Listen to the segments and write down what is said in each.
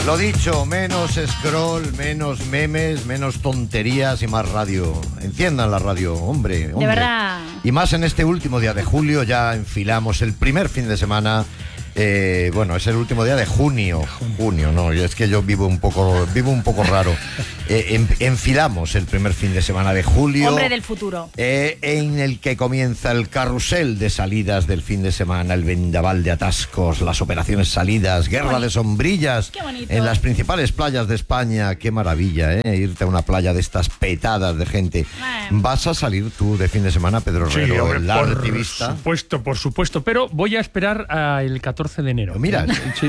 Lo dicho, menos scroll, menos memes, menos tonterías y más radio. Enciendan la radio, hombre. De verdad. Y más en este último día de julio, ya enfilamos el primer fin de semana. Bueno, es el último día de junio, no, es que yo vivo un poco raro. Enfilamos el primer fin de semana de julio. Hombre del futuro. En el que comienza el carrusel de salidas del fin de semana, el vendaval de atascos, las operaciones salidas, guerra de sombrillas en las principales playas de España. Qué maravilla, irte a una playa de estas petadas de gente. ¿Vas a salir tú de fin de semana, Pedro Herrero, sí, hombre, el artivista? Por supuesto, pero voy a esperar el 14 de enero. Mira,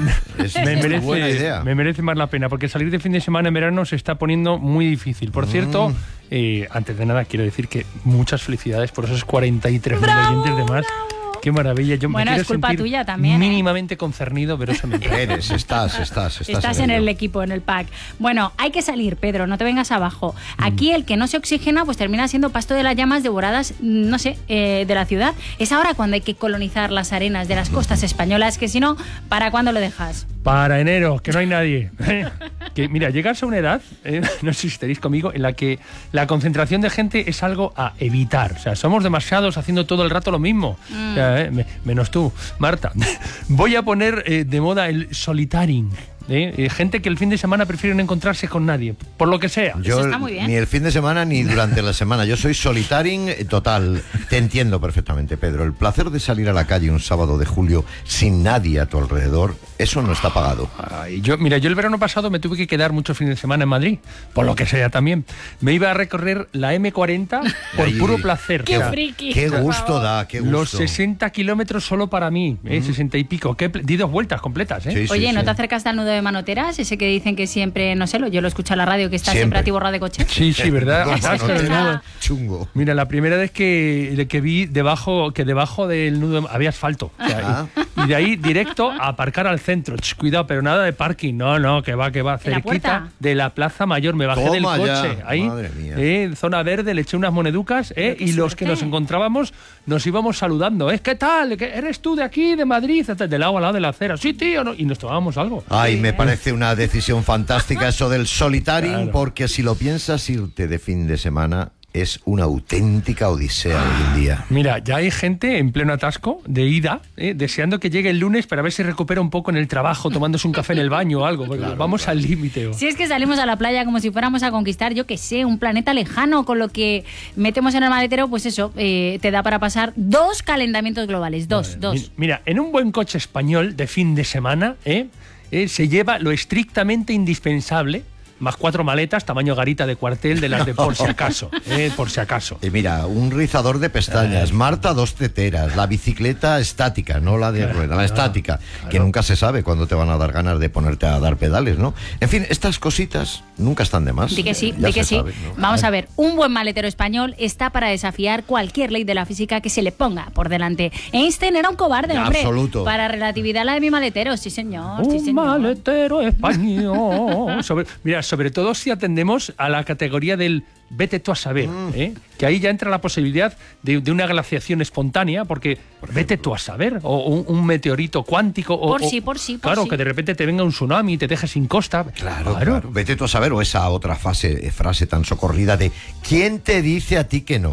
buena idea. Me merece más la pena, porque salir de fin de semana en verano se está poniendo muy difícil. Por cierto, antes de nada quiero decir que muchas felicidades por esos 43.000 oyentes de más. Qué maravilla. Yo bueno, me quiero es culpa sentir tuya también. Mínimamente concernido, pero eso me eres, estás en el equipo, en el pack. Bueno, hay que salir, Pedro, no te vengas abajo. Aquí el que no se oxigena, pues termina siendo pasto de las llamas devoradas, no sé, de la ciudad. Es ahora cuando hay que colonizar las arenas de las costas españolas, que si no, ¿para cuándo lo dejas? Para enero, que no hay nadie. Que, mira, llegarse a una edad, no sé si estaréis conmigo, en la que la concentración de gente es algo a evitar. O sea, somos demasiados haciendo todo el rato lo mismo. O sea, menos tú, Marta. Voy a poner de moda el solitaring. Gente que el fin de semana prefieren encontrarse con nadie, por lo que sea. Yo, eso está muy bien. Ni el fin de semana ni durante la semana. Yo soy solitaring total. Te entiendo perfectamente, Pedro. El placer de salir a la calle un sábado de julio sin nadie a tu alrededor, eso no está pagado. Ay, yo el verano pasado me tuve que quedar muchos fines de semana en Madrid, por lo que sea también. Me iba a recorrer la M40 por puro placer. ¡Qué friki! ¡Qué gusto da! ¡Qué gusto! Los 60 kilómetros solo para mí, 60 y pico. Di 2 vueltas completas, Sí, Oye, ¿no sí. te acercas al nudo de Manoteras? Ese que dicen que siempre, no sé, yo lo escucho en la radio, que está siempre atiborrado de coche. Sí, ¿verdad? Chungo. Mira, la primera vez que vi debajo del nudo había asfalto. O sea, y de ahí directo a aparcar al centro. Cuidado, pero nada de parking. No, que va, cerquita de la Plaza Mayor. Me bajé del coche. Ahí, madre mía. Zona verde, le eché unas moneducas, y los que nos encontrábamos nos íbamos saludando. ¿Qué tal? ¿Eres tú de aquí, de Madrid? De lado a lado de la acera. Sí, tío. ¿No? Y nos tomábamos algo. Ay, me parece una decisión fantástica eso del solitaring, Claro. porque si lo piensas, irte de fin de semana es una auténtica odisea hoy en día. Mira, ya hay gente en pleno atasco de ida, deseando que llegue el lunes para ver si recupera un poco en el trabajo, tomándose un café en el baño o algo. Claro, vamos al límite. Si es que salimos a la playa como si fuéramos a conquistar, yo qué sé, un planeta lejano, con lo que metemos en el maletero, pues eso, te da para pasar 2 calentamientos globales. Dos. Mira, en un buen coche español de fin de semana, se lleva lo estrictamente indispensable, más 4 maletas, tamaño garita de cuartel, de las de por si acaso. Por si acaso. Mira, un rizador de pestañas, Marta 2 teteras, la bicicleta estática, no la de rueda, la estática, que nunca se sabe cuándo te van a dar ganas de ponerte a dar pedales, ¿no? En fin, estas cositas nunca están de más. Di que sí, Ya se sabe, ¿no? Vamos a ver, un buen maletero español está para desafiar cualquier ley de la física que se le ponga por delante. Einstein era un cobarde, hombre. Absoluto. Para relatividad la de mi maletero, sí señor. Un maletero español. Sobre todo si atendemos a la categoría del vete tú a saber, que ahí ya entra la posibilidad de una glaciación espontánea, porque vete tú a saber, o un meteorito cuántico, Por sí. Claro, que de repente te venga un tsunami y te deje sin costa. Claro. Vete tú a saber, o esa otra frase tan socorrida de ¿quién te dice a ti que no?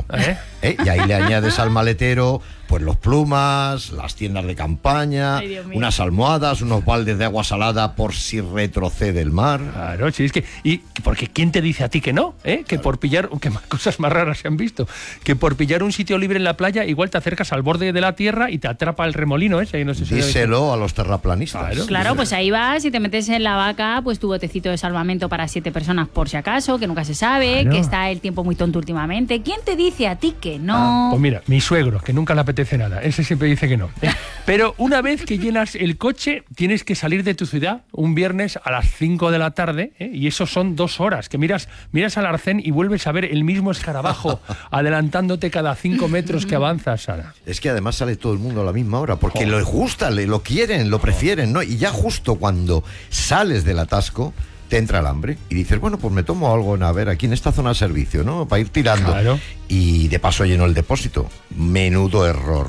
Y ahí le añades al maletero pues los plumas, las tiendas de campaña, unas almohadas, unos baldes de agua salada por si retrocede el mar. Claro, sí, es que... Y porque ¿quién te dice a ti que no? Que por pillar... Que cosas más raras se han visto. Que por pillar un sitio libre en la playa, igual te acercas al borde de la tierra y te atrapa el remolino ese. No sé si díselo a los terraplanistas. Claro, pues ahí vas y te metes en la vaca, pues tu botecito de salvamento para 7 personas por si acaso, que nunca se sabe, que está el tiempo muy tonto últimamente. ¿Quién te dice a ti que no? Pues mira, mi suegro, que nunca le apetece nada, ese siempre dice que no. Pero una vez que llenas el coche, tienes que salir de tu ciudad un viernes a las 5 de la tarde, y eso son 2 horas, que miras al arcén y vuelves a ver el mismo escarabajo adelantándote cada 5 metros que avanzas, Sara. Es que además sale todo el mundo a la misma hora, porque les gusta, lo quieren, lo prefieren, ¿no? Y ya justo cuando sales del atasco, te entra el hambre y dices, bueno, pues me tomo algo a ver aquí en esta zona de servicio, ¿no? Para ir tirando. Claro. Y de paso lleno el depósito. Menudo error.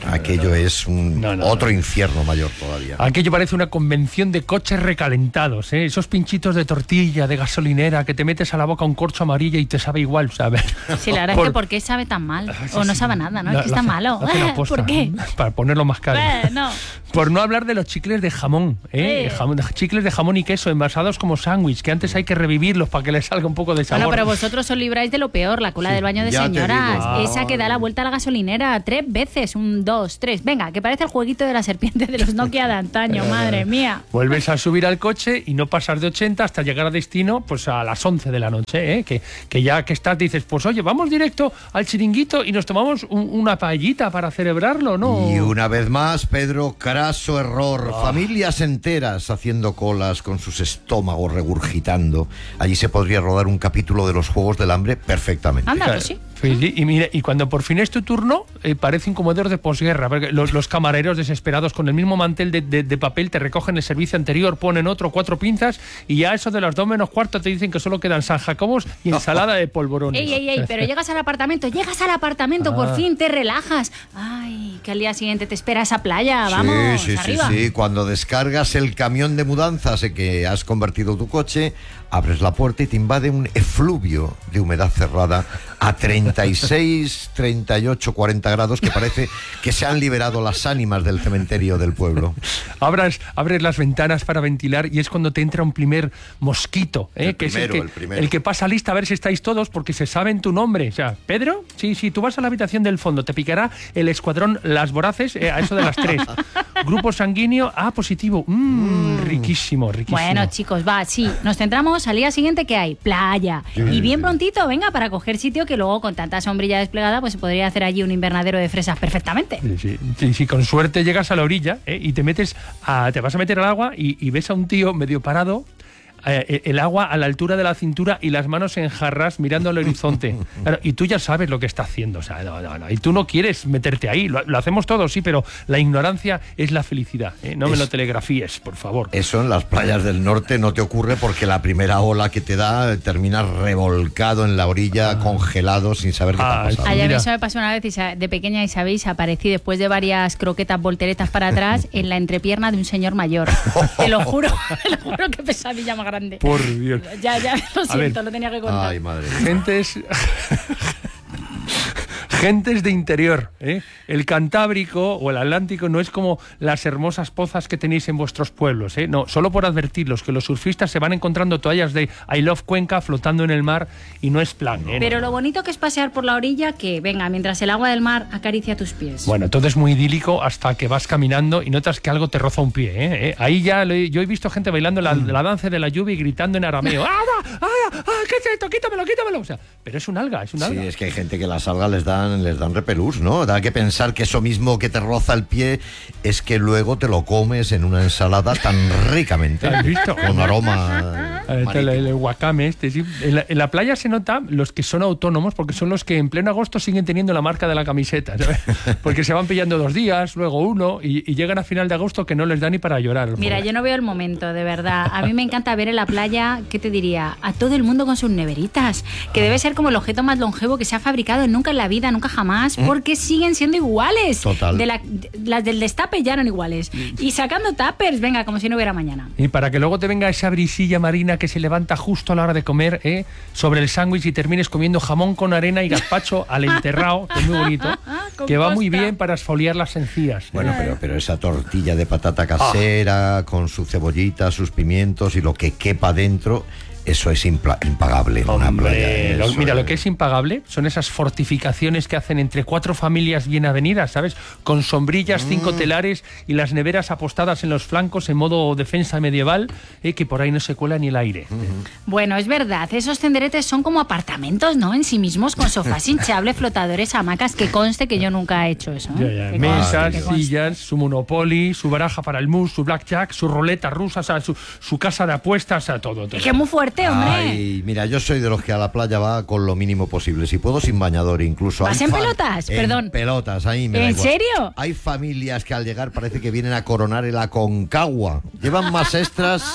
Aquello es otro infierno mayor todavía. Aquello parece una convención de coches recalentados, ¿eh? Esos pinchitos de tortilla, de gasolinera, que te metes a la boca un corcho amarillo y te sabe igual, ¿sabes? Sí, la verdad es que ¿por qué sabe tan mal? O no sabe nada, ¿no? Es que está malo. ¿Por qué? Para ponerlo más caro. No. Por no hablar de los chicles de jamón, chicles de jamón y queso envasados como sándwich, que antes hay que revivirlos para que les salga un poco de sabor. Bueno, pero vosotros os libráis de lo peor, la cola del baño de señoras. Esa que da la vuelta a la gasolinera 3 veces, 1, 2, 3. Venga, que parece el jueguito de la serpiente de los Nokia de antaño, madre mía. Vuelves a subir al coche y no pasas de 80 hasta llegar a destino pues a las 11 de la noche, ¿eh? Que ya que estás dices, pues oye, vamos directo al chiringuito y nos tomamos una paellita para celebrarlo, ¿no? Y una vez más, Pedro, craso error. Familias enteras haciendo colas con sus estómagos regurgitando. Allí se podría rodar un capítulo de los Juegos del Hambre perfectamente. Anda, pues sí. Y mira, y cuando por fin es tu turno, parece un comedor de posguerra. Los camareros desesperados con el mismo mantel de papel te recogen el servicio anterior, ponen otro, 4 pinzas y ya eso de las 2 menos cuarto te dicen que solo quedan San Jacobos y ensalada de polvorones. Ey, pero llegas al apartamento, por fin te relajas. Ay, que al día siguiente te espera esa playa, vamos, arriba. Sí, cuando descargas el camión de mudanzas en que has convertido tu coche, abres la puerta y te invade un efluvio de humedad cerrada a 36, 38, 40 grados que parece que se han liberado las ánimas del cementerio del pueblo. Abres las ventanas para ventilar y es cuando te entra un primer mosquito, el que primero, es el que pasa lista a ver si estáis todos porque se saben tu nombre. O sea, ¿Pedro? Sí, tú vas a la habitación del fondo, te picará el escuadrón Las Voraces a eso de las 3. Grupo sanguíneo A positivo. Riquísimo. Bueno, chicos, nos centramos al día siguiente que hay playa. Y bien prontito, venga, para coger sitio que luego con tanta sombrilla desplegada pues se podría hacer allí un invernadero de fresas perfectamente. Sí, con suerte llegas a la orilla y te vas a meter al agua y ves a un tío medio parado, el agua a la altura de la cintura y las manos en jarras mirando al horizonte. Claro, y tú ya sabes lo que está haciendo. O sea, no. Y tú no quieres meterte ahí. Lo hacemos todos, sí, pero la ignorancia es la felicidad. No me lo telegrafíes, por favor. Eso en las playas del norte no te ocurre porque la primera ola que te da terminas revolcado en la orilla, congelado, sin saber qué te ha pasado. Ayer eso me pasó una vez de pequeña, y sabéis, aparecí después de varias croquetas volteretas para atrás en la entrepierna de un señor mayor. Te lo juro que pesadilla más grande. Por Dios. Ya, lo siento, lo tenía que contar. Ay, madre. Gentes de interior, ¿eh? El Cantábrico o el Atlántico no es como las hermosas pozas que tenéis en vuestros pueblos, ¿eh? No, solo por advertirlos que los surfistas se van encontrando toallas de I Love Cuenca flotando en el mar y no es plan, ¿eh? Pero lo bonito que es pasear por la orilla, que venga, mientras el agua del mar acaricia tus pies. Bueno, todo es muy idílico hasta que vas caminando y notas que algo te roza un pie, ¿eh? Ahí ya yo he visto gente bailando la danza de la lluvia y gritando en arameo. ¿Qué es esto? Quítamelo. O sea, pero es un alga. Sí, es que hay gente que las algas les dan repelús, ¿no? Da que pensar que eso mismo que te roza el pie es que luego te lo comes en una ensalada tan ricamente. ¿Has visto? Con aroma. El wakame sí. En la playa se nota los que son autónomos porque son los que en pleno agosto siguen teniendo la marca de la camiseta, ¿sabes? Porque se van pillando 2 días, luego 1 y llegan a final de agosto que no les da ni para llorar. Mira, yo no veo el momento, de verdad. A mí me encanta ver en la playa, ¿qué te diría? A todo el mundo con sus neveritas, que debe ser como el objeto más longevo que se ha fabricado nunca en la vida, nunca jamás, porque siguen siendo iguales. Total. Las del destape ya eran iguales. Y sacando tuppers, venga, como si no hubiera mañana. Y para que luego te venga esa brisilla marina que se levanta justo a la hora de comer, sobre el sándwich y termines comiendo jamón con arena y gazpacho al enterrado, que es muy bonito, que va muy bien para esfoliar las encías. Bueno, pero esa tortilla de patata casera, con su cebollita, sus pimientos y lo que quepa dentro... Eso es impagable en una playa. Lo que es impagable son esas fortificaciones que hacen entre 4 familias bien avenidas, ¿sabes? Con sombrillas, 5 telares y las neveras apostadas en los flancos en modo defensa medieval, que por ahí no se cuela ni el aire. Bueno, es verdad, esos tenderetes son como apartamentos, ¿no? En sí mismos, con sofás hinchables, flotadores, hamacas, que conste que yo nunca he hecho eso, ¿eh? Mesas, sillas, su Monopoly, su baraja para el mus, su blackjack, su roleta rusa, o sea, su casa de apuestas, o sea, todo. Es que es muy fuerte. Hombre. Ay, mira, yo soy de los que a la playa va con lo mínimo posible. Si puedo, sin bañador incluso. ¿Vas en pelotas? Perdón. En pelotas, ahí me da ¿En igual. serio? Hay familias que al llegar parece que vienen a coronar el Aconcagua. Llevan más extras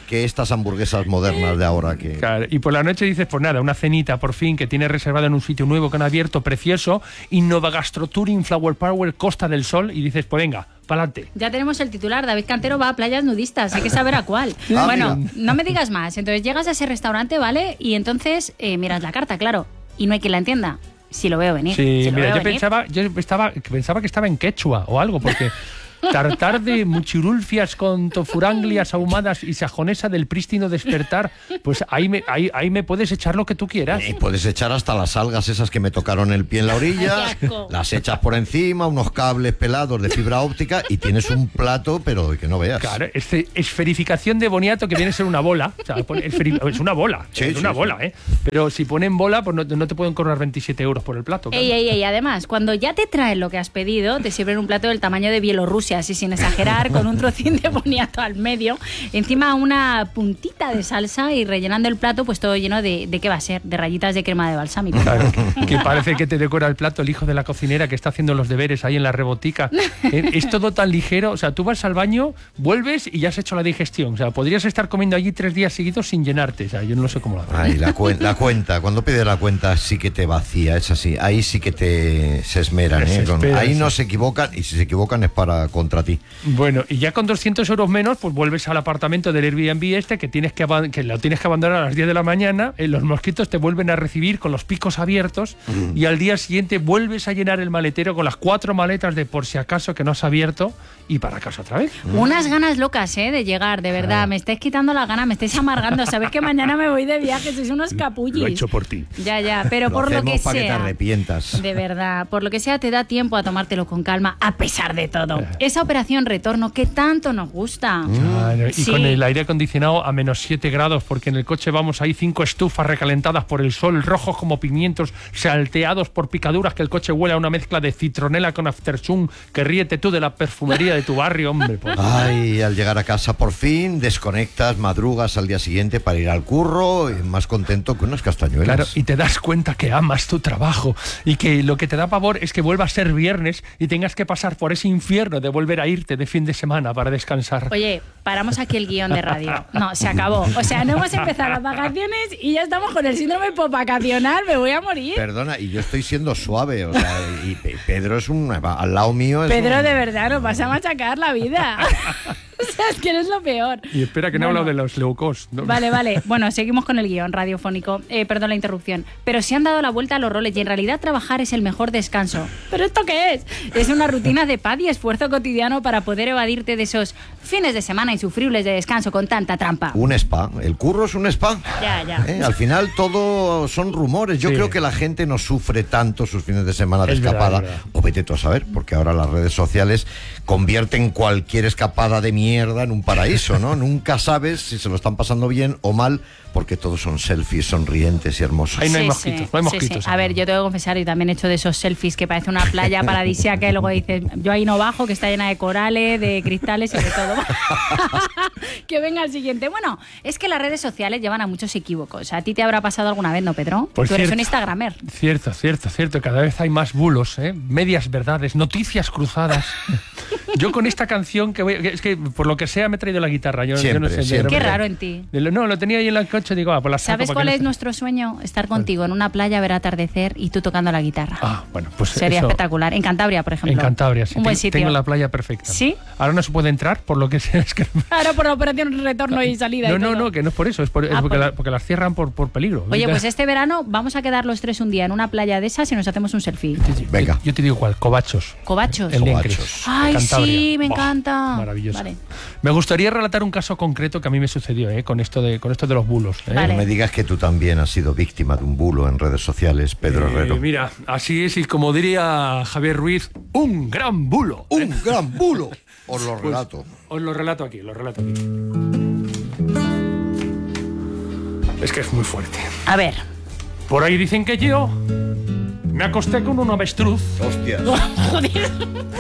que estas hamburguesas modernas de ahora. Claro, y por la noche dices, pues nada, una cenita por fin que tienes reservada en un sitio nuevo que han abierto, precioso, Innova Gastro Touring, Flower Power, Costa del Sol, y dices, pues venga, pa'lante. Ya tenemos el titular, David Cantero va a playas nudistas, hay que saber a cuál. Bueno, no me digas más. Entonces llegas a ese restaurante, ¿vale? Y entonces miras la carta, claro, y no hay quien la entienda. Si lo veo venir. Sí, si mira, yo pensaba que estaba en quechua o algo, porque tartar de muchirulfias con tofuranglias ahumadas y sajonesa del prístino despertar, pues ahí me puedes echar lo que tú quieras. Puedes echar hasta las algas esas que me tocaron el pie en la orilla, las echas por encima, unos cables pelados de fibra óptica y tienes un plato, pero que no veas. Claro, esferificación de boniato que viene a ser una bola. O sea, es una bola, bola, ¿eh? Pero si ponen bola, pues no te pueden cobrar 27 euros por el plato. Claro. Ey, además, cuando ya te traen lo que has pedido, te sirven un plato del tamaño de Bielorrusia, así sin exagerar, con un trocín de boniato al medio, encima una puntita de salsa y rellenando el plato, pues todo lleno de ¿qué va a ser? De rayitas de crema de balsámico. Claro, que parece que te decora el plato el hijo de la cocinera que está haciendo los deberes ahí en la rebotica. Es todo tan ligero, o sea, tú vas al baño, vuelves y ya has hecho la digestión. O sea, podrías estar comiendo allí 3 días seguidos sin llenarte. O sea, yo no sé cómo lo hago. Ay, la cuenta, cuando pides la cuenta sí que te vacía, es así. Ahí sí que se esmeran, ahí no se equivocan, y si se equivocan es para contra ti. Bueno, y ya con 200 euros menos, pues vuelves al apartamento del Airbnb que lo tienes que abandonar a las 10 de la mañana, los mosquitos te vuelven a recibir con los picos abiertos y al día siguiente vuelves a llenar el maletero con las 4 maletas de por si acaso que no has abierto y para casa otra vez. Unas ganas locas, de llegar, de verdad. Me estáis quitando la gana, me estáis amargando. Sabes que mañana me voy de viaje, sois unos capullis. Lo he hecho por ti. Ya, pero por lo que sea. Para que te arrepientas. De verdad, por lo que sea te da tiempo a tomártelo con calma, a pesar de todo. Esa operación retorno que tanto nos gusta. Y con el aire acondicionado a menos 7 grados, porque en el coche vamos ahí 5 estufas recalentadas por el sol, rojos como pimientos, salteados por picaduras, que el coche huele a una mezcla de citronela con aftersun, que ríete tú de la perfumería de tu barrio, hombre. Pues. Ay, al llegar a casa por fin, desconectas, madrugas al día siguiente para ir al curro, y más contento que unas castañuelas. Claro, y te das cuenta que amas tu trabajo y que lo que te da pavor es que vuelva a ser viernes y tengas que pasar por ese infierno de volver a irte de fin de semana para descansar. Oye, paramos aquí el guión de radio. No, se acabó. O sea, no hemos empezado las vacaciones y ya estamos con el síndrome postvacacional. Me voy a morir. Perdona, y yo estoy siendo suave, o sea, y Pedro es al lado mío es Pedro, de verdad, nos vas a machacar la vida. O sea, es que eres lo peor. Y espera que no he hablado de los leucos. ¿No? Vale. Bueno, seguimos con el guión radiofónico. Perdón la interrupción. Pero se han dado la vuelta a los roles y en realidad trabajar es el mejor descanso. ¿Pero esto qué es? Es una rutina de paz y esfuerzo cotidiano para poder evadirte de esos fines de semana insufribles de descanso con tanta trampa. Un spa. El curro es un spa. Ya. Al final todo son rumores. Yo creo que la gente no sufre tanto sus fines de semana de escapada. Verdad. O vete tú a saber, porque ahora las redes sociales convierten cualquier escapada de mierda en un paraíso, ¿no? Nunca sabes si se lo están pasando bien o mal, porque todos son selfies sonrientes y hermosos. Ahí no hay mosquitos, no hay mosquitos. A ver, yo tengo que confesar, y también he hecho de esos selfies que parece una playa paradisíaca y luego dices, yo ahí no bajo, que está llena de corales, de cristales y de todo. Que venga el siguiente. Bueno, es que las redes sociales llevan a muchos equívocos. A ti te habrá pasado alguna vez, ¿no, Pedro? Pues tú eres un instagramer. Cierto. Cada vez hay más bulos, medias verdades, noticias cruzadas. Yo con esta canción, es que por lo que sea me he traído la guitarra. Yo no sé. Qué raro en ti. No, lo tenía ahí en el coche, digo, pues la saco. ¿Sabes cuál es nuestro sueño? Estar contigo en una playa, ver atardecer y tú tocando la guitarra. Bueno, pues sería espectacular. En Cantabria, por ejemplo. En Cantabria, sí. Un buen sitio. Tengo la playa perfecta. ¿Sí? Ahora no se puede entrar, por lo que sea. Ahora por la operación retorno y salida. No, que no es por eso, porque las cierran por peligro. Oye, pues este verano vamos a quedar los 3 un día en una playa de esas y nos hacemos un selfie. Sí. Venga. Yo te digo cuál, Covachos. ¿Covachos? Ay, sí, me encanta. Maravilloso. Vale. Me gustaría relatar un caso concreto que a mí me sucedió, con esto de los bulos. Vale. No me digas que tú también has sido víctima de un bulo en redes sociales, Pedro Herrero. Mira, así es, y como diría Javier Ruiz, un gran bulo. ¡Un gran bulo! Os lo relato. Os lo relato aquí. Es que es muy fuerte. A ver. Por ahí dicen que yo me acosté con un avestruz. ¡Hostias! Joder.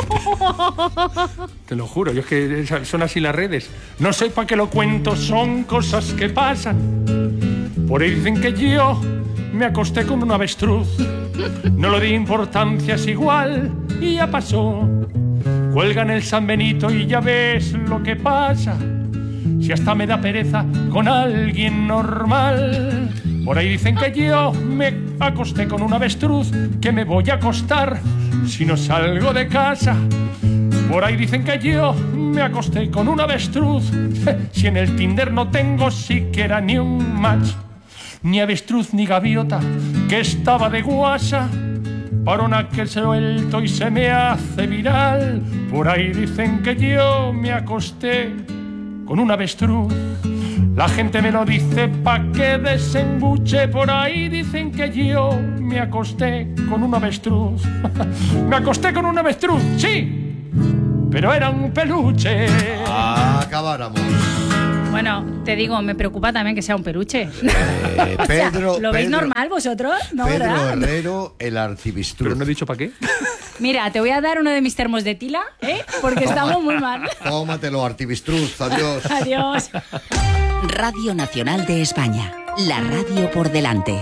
Te lo juro, yo es que son así las redes. No sé para qué lo cuento, son cosas que pasan. Por ahí dicen que yo me acosté con un avestruz. No le di importancia, es igual, y ya pasó. Cuelgan el San Benito y ya ves lo que pasa. si hasta me da pereza con alguien normal. Por ahí dicen que yo me acosté con un avestruz, que me voy a acostar si no salgo de casa. Por ahí dicen que yo me acosté con un avestruz, si en el Tinder no tengo siquiera ni un match. Ni avestruz ni gaviota, que estaba de guasa, parona que suelto y se me hace viral. Por ahí dicen que yo me acosté con un avestruz. La gente me lo dice pa' que desembuche. Por ahí dicen que yo me acosté con un avestruz. Me acosté con un avestruz, sí, pero era un peluche. Acabáramos. Bueno, te digo, me preocupa también que sea un peluche. Pedro, ¿lo veis normal vosotros? No, Pedro ¿verdad? Herrero, el arcibistruz. Pero no he dicho para qué. Mira, te voy a dar uno de mis termos de tila, porque estamos muy mal. Tómatelo, arcibistruz. Adiós. Adiós. Radio Nacional de España. La radio por delante.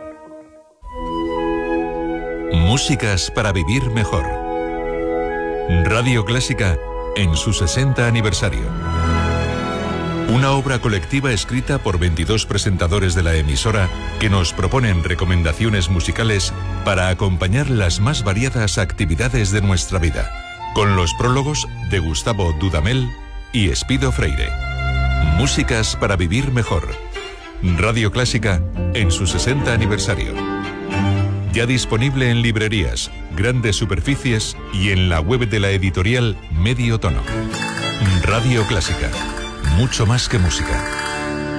Músicas para vivir mejor. Radio Clásica en su 60 aniversario. Una obra colectiva escrita por 22 presentadores de la emisora que nos proponen recomendaciones musicales para acompañar las más variadas actividades de nuestra vida, con los prólogos de Gustavo Dudamel y Espido Freire. Músicas para vivir mejor. Radio Clásica en su 60 aniversario. Ya disponible en librerías, grandes superficies y en la web de la editorial Medio Tono. Radio Clásica. Mucho más que música.